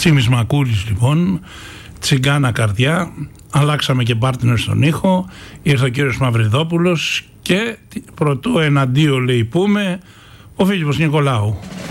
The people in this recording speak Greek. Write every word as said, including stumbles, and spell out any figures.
Τσίμης Μακούρης λοιπόν, Τσιγκάνα Καρδιά. Αλλάξαμε και partner στον ήχο. Ήρθε ο κύριος Μαυριδόπουλος και πρωτού εναντίον λέει πούμε ο Φίλιππος Νικολάου.